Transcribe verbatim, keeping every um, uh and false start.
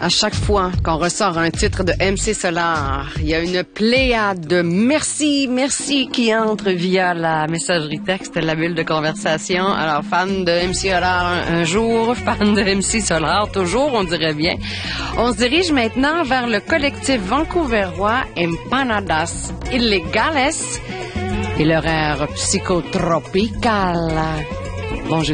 À chaque fois qu'on ressort un titre de M C Solar, il y a une pléiade de merci, merci qui entre via la messagerie texte, la bulle de conversation. Alors, fan de M C Solar un jour, fan de M C Solar toujours, on dirait bien. On se dirige maintenant vers le collectif vancouverois Empanadas Illegales et leur air psychotropical. Bon,